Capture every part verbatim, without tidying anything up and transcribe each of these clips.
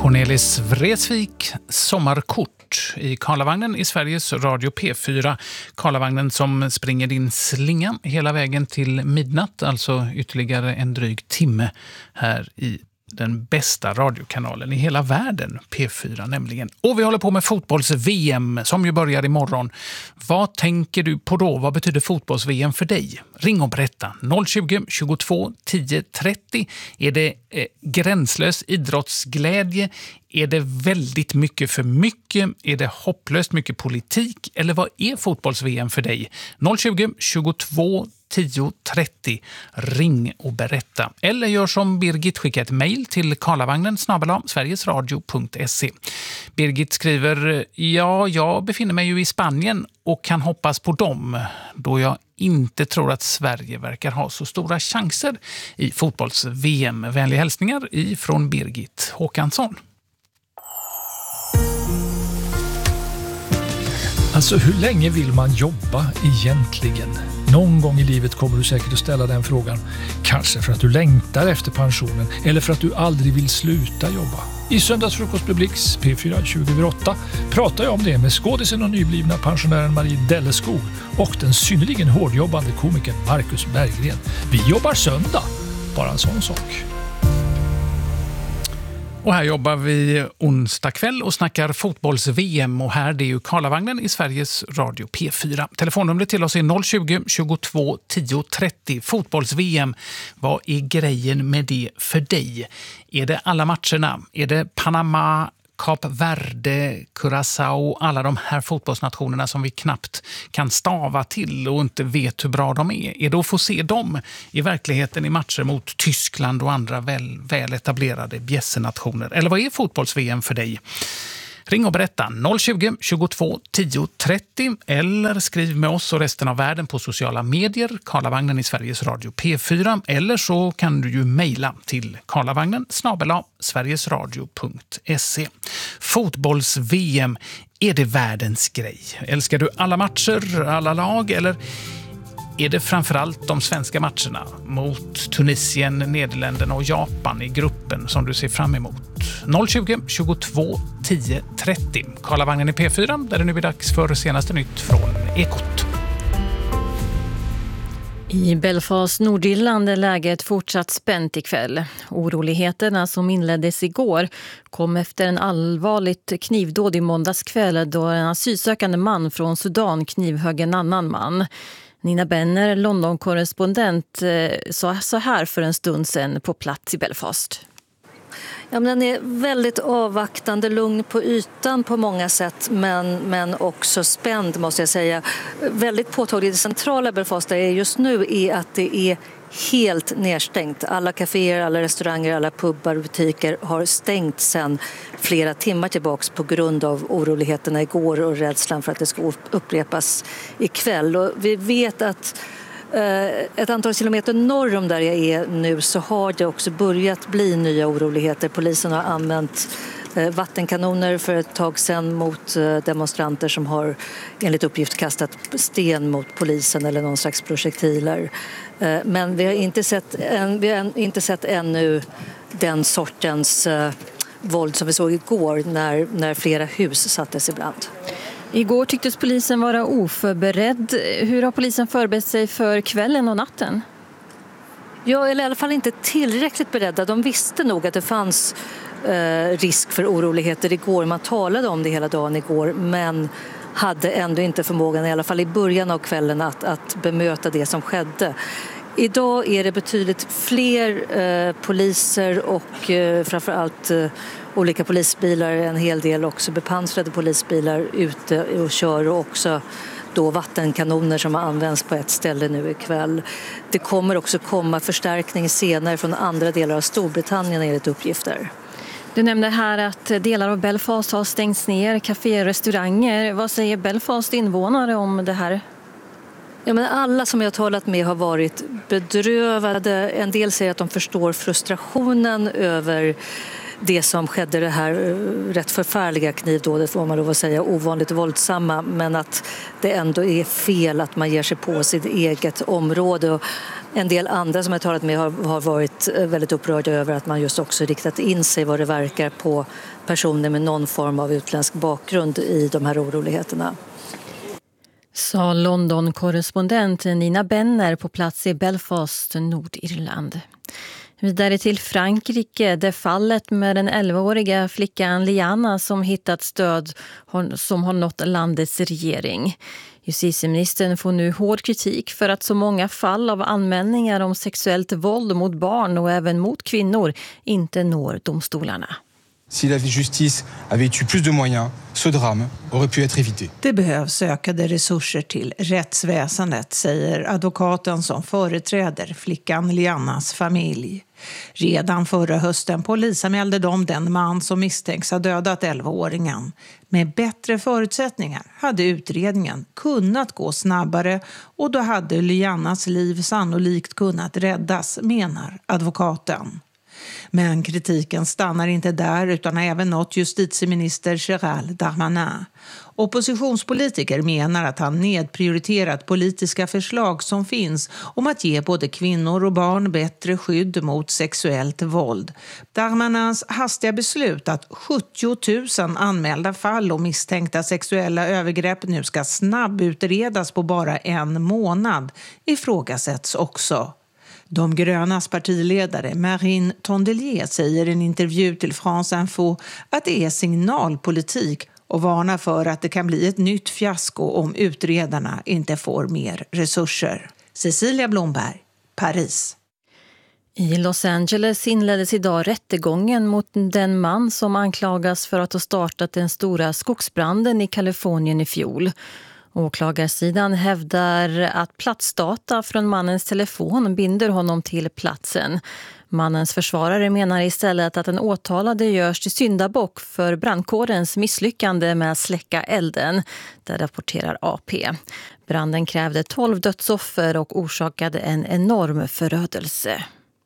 Cornelis Vreeswijk, Sommarkort i Karlavagnen i Sveriges Radio P fyra. Karlavagnen som springer din slinga hela vägen till midnatt, alltså ytterligare en dryg timme här i den bästa radiokanalen i hela världen, P fyra nämligen. Och vi håller på med fotbolls-V M som ju börjar imorgon. Vad tänker du på då? Vad betyder fotbolls-V M för dig? Ring och berätta. noll tjugo, tjugotvå, tio, trettio. Är det eh, gränslös idrottsglädje? Är det väldigt mycket för mycket? Är det hopplöst mycket politik? Eller vad är fotbolls-V M för dig? noll tjugo, tjugotvå, tio, trettio. Ring och berätta. Eller gör som Birgit, skicka ett mejl till karlavagnen snabel-a sverigesradio punkt se. Birgit skriver: ja, jag befinner mig ju i Spanien och kan hoppas på dem, då jag inte tror att Sverige verkar ha så stora chanser i fotbolls-V M. Vänliga hälsningar ifrån Birgit Håkansson. Alltså, hur länge vill man jobba egentligen? Någon gång i livet kommer du säkert att ställa den frågan. Kanske för att du längtar efter pensionen eller för att du aldrig vill sluta jobba. I söndagsfrukost med Blix P fyra tjugo över åtta pratar jag om det med skådisen och nyblivna pensionären Marie Delleskog och den synnerligen hårdjobbande komikern Marcus Berggren. Vi jobbar söndag. Bara en sån sak. Och här jobbar vi onsdag kväll och snackar fotbolls-V M, och här det är ju Karlavagnen i Sveriges Radio P fyra. Telefonnumret till oss är noll tjugo, tjugotvå, tio, trettio. Fotbolls-V M, vad är grejen med det för dig? Är det alla matcherna? Är det Panama, Kap Verde, Curaçao, alla de här fotbollsnationerna som vi knappt kan stava till och inte vet hur bra de är? Är det att få se dem i verkligheten i matcher mot Tyskland och andra väl, väl etablerade bjässenationer? Eller vad är fotbolls-V M för dig? Ring och berätta noll tjugo, tjugotvå, tio, trettio eller skriv med oss och resten av världen på sociala medier, Karlavagnen i Sveriges Radio P fyra, eller så kan du ju mejla till karlavagnen snabel-a sverigesradio punkt se. Fotbolls-V M, är det världens grej? Älskar du alla matcher, alla lag, eller är det framförallt de svenska matcherna mot Tunisien, Nederländerna och Japan i gruppen som du ser fram emot? noll tjugo, tjugotvå, tio, trettio. Karlavagnen i P fyra, där det nu är dags för senaste nytt från Ekot. I Belfast, Nordirland, är läget fortsatt spänt ikväll. Oroligheterna som inleddes igår kom efter en allvarligt knivdåd i måndagskväll då en asylsökande man från Sudan knivhögg en annan man. Nina Benner, London-korrespondent, sa så här för en stund sedan på plats i Belfast. Ja, men den är väldigt avvaktande, lugn på ytan på många sätt, men, men också spänd måste jag säga. Väldigt påtagligt det centrala Belfast är just nu är att det är helt nedstängt. Alla kaféer, alla restauranger, alla pubbar och butiker har stängt sedan flera timmar tillbaks på grund av oroligheterna igår och rädslan för att det ska upprepas ikväll. Och vi vet att ett antal kilometer norr om där jag är nu så har det också börjat bli nya oroligheter. Polisen har använt vattenkanoner för ett tag sedan mot demonstranter som har enligt uppgift kastat sten mot polisen eller någon slags projektiler. Men vi har inte sett, vi har inte sett ännu den sortens våld som vi såg igår när, när flera hus sattes i brand. Igår tycktes polisen vara oförberedd. Hur har polisen förberett sig för kvällen och natten? Ja, eller i alla fall inte tillräckligt beredda. De visste nog att det fanns eh, risk för oroligheter igår. Man talade om det hela dagen igår, men hade ändå inte förmågan, i alla fall i början av kvällen, att, att bemöta det som skedde. Idag är det betydligt fler eh, poliser och eh, framförallt eh, olika polisbilar, en hel del också bepansrade polisbilar ute och kör, och också då vattenkanoner som har använts på ett ställe nu ikväll. Det kommer också komma förstärkning senare från andra delar av Storbritannien enligt uppgifter. Du nämnde här att delar av Belfast har stängts ner, kaféer och restauranger. Vad säger Belfast invånare om det här? Ja, men alla som jag har talat med har varit bedrövade. En del säger att de förstår frustrationen över det som skedde, det här rätt förfärliga knivdådet, får man lov att säga, ovanligt våldsamma, men att det ändå är fel att man ger sig på sitt eget område. Och En del andra som jag talat med har, har varit väldigt upprörda över att man just också riktat in sig vad det verkar på personer med någon form av utländsk bakgrund i de här oroligheterna. Sa London-korrespondent Nina Benner på plats i Belfast, Nordirland. Vidare till Frankrike, där fallet med den elvaåriga flickan Liana som hittats död som har nått landets regering. Justitieministern får nu hård kritik för att så många fall av anmälningar om sexuellt våld mot barn och även mot kvinnor inte når domstolarna. Si la justice avait eu plus de moyens, ce drame aurait pu être évité. Det behövs ökade resurser till rättsväsendet, säger advokaten som företräder flickan Lianas familj. Redan förra hösten polisanmälde de den man som misstänks ha dödat elvaåringen. Med bättre förutsättningar hade utredningen kunnat gå snabbare och då hade Lianas liv sannolikt kunnat räddas, menar advokaten. Men kritiken stannar inte där utan har även nått justitieminister Gérald Darmanin. Oppositionspolitiker menar att han nedprioriterat politiska förslag som finns om att ge både kvinnor och barn bättre skydd mot sexuellt våld. Darmanins hastiga beslut att sjuttio tusen anmälda fall och misstänkta sexuella övergrepp nu ska snabbutredas på bara en månad ifrågasätts också. De grönas partiledare Marine Tondelier säger i en intervju till France Info att det är signalpolitik och varnar för att det kan bli ett nytt fiasko om utredarna inte får mer resurser. Cecilia Blomberg, Paris. I Los Angeles inleddes idag rättegången mot den man som anklagas för att ha startat den stora skogsbranden i Kalifornien i fjol. Åklagarsidan hävdar att platsdata från mannens telefon binder honom till platsen. Mannens försvarare menar istället att den åtalade görs till syndabock för brandkårens misslyckande med att släcka elden, det rapporterar A P. Branden krävde tolv dödsoffer och orsakade en enorm förödelse.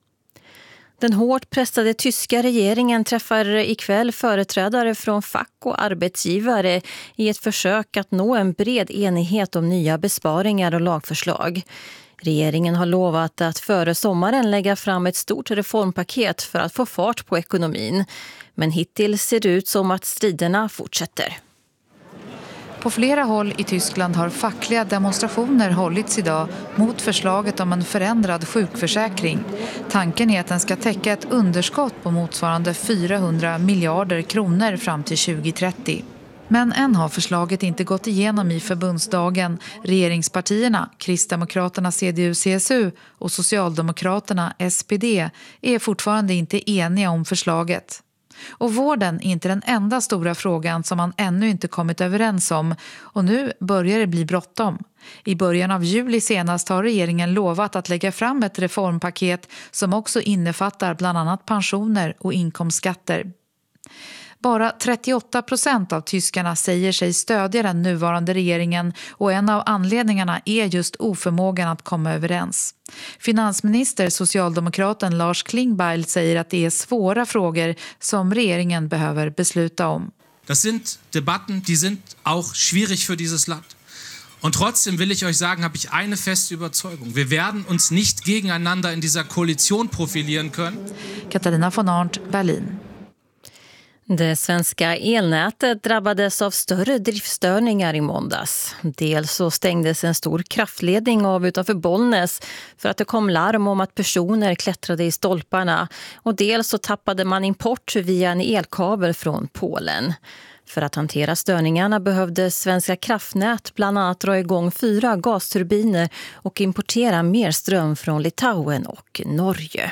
Den hårt pressade tyska regeringen träffar ikväll företrädare från fack och arbetsgivare i ett försök att nå en bred enighet om nya besparingar och lagförslag. Regeringen har lovat att före sommaren lägga fram ett stort reformpaket för att få fart på ekonomin. Men hittills ser det ut som att striderna fortsätter. På flera håll i Tyskland har fackliga demonstrationer hållits idag mot förslaget om en förändrad sjukförsäkring. Tanken är att den ska täcka ett underskott på motsvarande fyrahundra miljarder kronor fram till tjugo trettio. Men än har förslaget inte gått igenom i förbundsdagen. Regeringspartierna, Kristdemokraterna C D U C S U och Socialdemokraterna S P D är fortfarande inte eniga om förslaget. Och vården är inte den enda stora frågan som man ännu inte kommit överens om. Och nu börjar det bli bråttom. I början av juli senast har regeringen lovat att lägga fram ett reformpaket som också innefattar bland annat pensioner och inkomstskatter. Bara trettioåtta procent av tyskarna säger sig stödja den nuvarande regeringen och en av anledningarna är just oförmågan att komma överens. Finansminister socialdemokraten Lars Klingbeil säger att det är svåra frågor som regeringen behöver besluta om. Das sind Debatten, die sind auch schwierig für dieses Land. Und trotzdem will ich euch sagen, habe ich eine feste Überzeugung. Wir werden uns nicht gegeneinander in dieser Koalition profilieren können. Katarina von Arndt, Berlin. Det svenska elnätet drabbades av större driftstörningar i måndags. Dels så stängdes en stor kraftledning av utanför Bollnäs för att det kom larm om att personer klättrade i stolparna. Och dels så tappade man import via en elkabel från Polen. För att hantera störningarna behövde Svenska kraftnät bland annat dra igång fyra gasturbiner och importera mer ström från Litauen och Norge.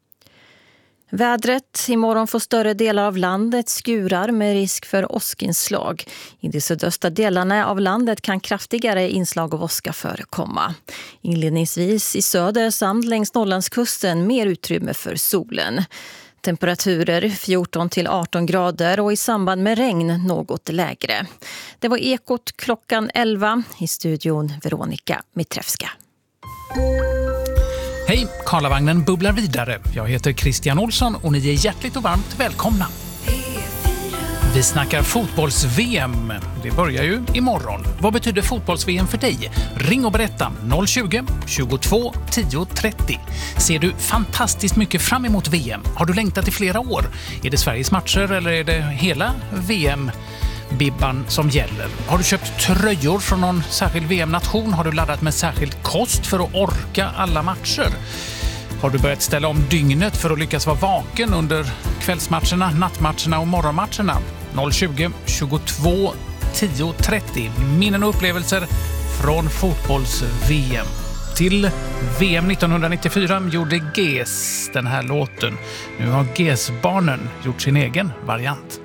Vädret. Imorgon får större delar av landet skurar med risk för åskinslag. I de sydöstra delarna av landet kan kraftigare inslag av åska förekomma. Inledningsvis i söder samt längs Norrlandskusten mer utrymme för solen. Temperaturer fjorton till arton grader och i samband med regn något lägre. Det var Ekot klockan elva. I studion Veronica Mitrevska. Hej, Karlavagnen bubblar vidare. Jag heter Christian Olsson och ni är hjärtligt och varmt välkomna. P fyra. Vi snackar fotbolls-V M. Det börjar ju imorgon. Vad betyder fotbolls-V M för dig? Ring och berätta noll tjugo, tjugotvå, tio, trettio. Ser du fantastiskt mycket fram emot V M? Har du längtat i flera år? Är det Sveriges matcher eller är det hela V M-bibban som gäller? Har du köpt tröjor från någon särskild V M-nation? Har du laddat med särskild kost för att orka alla matcher? Har du börjat ställa om dygnet för att lyckas vara vaken under kvällsmatcherna, nattmatcherna och morgonmatcherna? noll tjugo, tjugotvå, tio, trettio. Minnen och upplevelser från fotbolls-V M. Till V M nittonhundranittiofyra gjorde G E S den här låten. Nu har G E S-barnen gjort sin egen variant.